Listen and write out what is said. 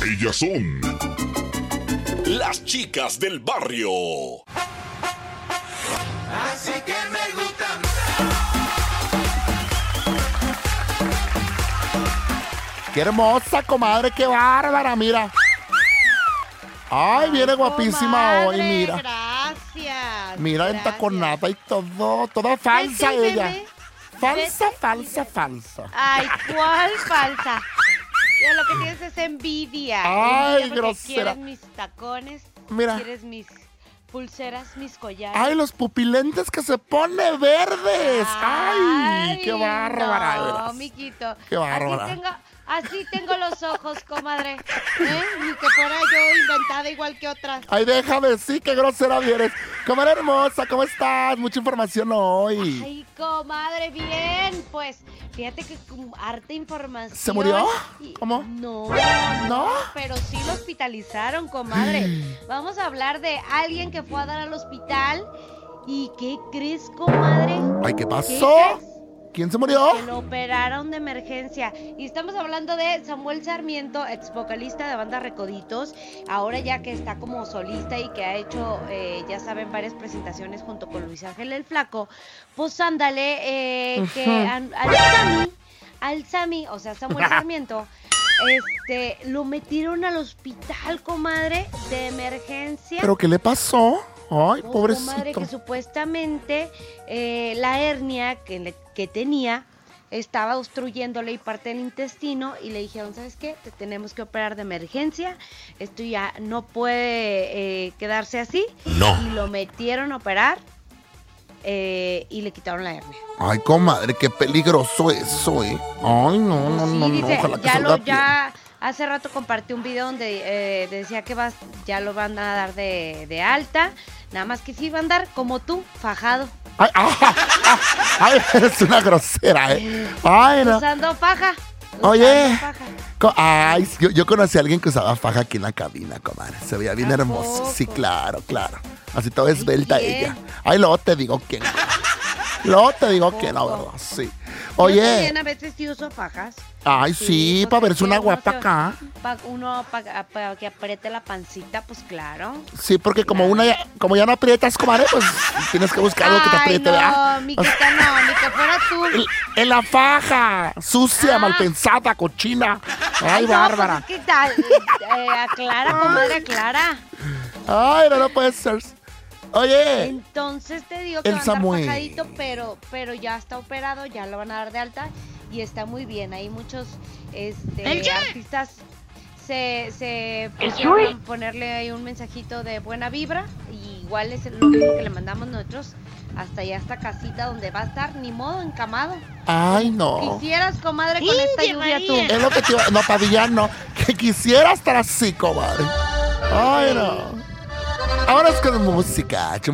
Ellas son las chicas del barrio. Así que me gusta. ¡Qué hermosa, comadre! ¡Qué bárbara! Mira. Ay, viene guapísima hoy, mira. Gracias. Mira, gracias. entaconada y todo. Toda falsa Vete, ella. bebé. Falsa, Vete. falsa, falsa. Ay, ¿cuál falsa? Ya lo que tienes es envidia. Ay, Envidia porque grosera. Quieres mis tacones, Mira. quieres mis pulseras, mis collares. Ay, los pupilentes que se pone verdes. Ay, qué bárbara. No, verás. miquito. Qué bárbara. Así tengo los ojos, comadre. Ni que fuera yo inventada igual que otras. Ay, déjame, sí, qué grosera vienes. Comadre hermosa, ¿cómo estás? Mucha información hoy. Ay, comadre, bien. Pues, fíjate que harta información. ¿Se murió? Y- ¿Cómo? No, ¿No? pero sí lo hospitalizaron, comadre. Vamos a hablar de alguien que fue a dar al hospital. ¿Y qué crees, comadre? Ay, ¿qué ¿Qué pasó? crees? ¿Quién se murió? Que lo operaron de emergencia. Y estamos hablando de Samuel Sarmiento, ex vocalista de banda Recoditos. Ahora ya que está como solista y que ha hecho, ya saben, varias presentaciones junto con Luis Ángel el Flaco. Pues ándale, que al Sammy, o sea, Samuel Sarmiento, lo metieron al hospital, comadre, de emergencia. ¿Pero qué le pasó? Ay, Oh, pobrecito. comadre, que supuestamente la hernia que tenía estaba obstruyéndole y parte del intestino y le dijeron, ¿sabes qué? Te tenemos que operar de emergencia, esto ya no puede quedarse así. No. Y lo metieron a operar y le quitaron la hernia. Ay, comadre, qué peligroso eso, ¿eh? Ay, no, Sí, no, dice, ojalá que ya salga bien. hace rato compartí un video donde decía que ya lo van a dar de alta, nada más que sí va a andar como tú, fajado. Ay, ay, eres una grosera, ¿eh? Ay, no. Usando faja. Oye. usando faja. Ay, yo conocí a alguien que usaba faja aquí en la cabina, comadre. Se veía bien ¿A hermoso. poco? Sí, claro, claro. Así toda esbelta ¿quién? ella. Ay, luego te digo quién. Luego te digo ¿A quién, la poco? verdad, sí. Yo Oye. también a veces sí uso fajas. Ay, sí, para porque verse una uno guapa se- acá. Para que apriete la pancita, pues claro. Sí, porque como como ya no aprietas, comadre, pues tienes que buscar algo que te apriete, ¿verdad? no, miquita, no, ni que fuera tú. En la faja, sucia, Ah. mal pensada, cochina. Ay, no, bárbara. Pues es que tal, aclara, comadre, aclara. Ay, no puede ser. Oye, Entonces te digo que el va a andar Samuel. fajadito, pero ya está operado, ya lo van a dar de alta y está muy bien. Hay muchos artistas se pusieron a ponerle ahí un mensajito de buena vibra, y igual es lo mismo que le mandamos nosotros hasta allá, esta casita donde va a estar, ni modo, encamado. ay, no. Quisieras, comadre, con esta lluvia tú. Es lo que te iba. No, Padilla, no. Que quisiera estar así, comadre. Ay, no. Ahora es con música.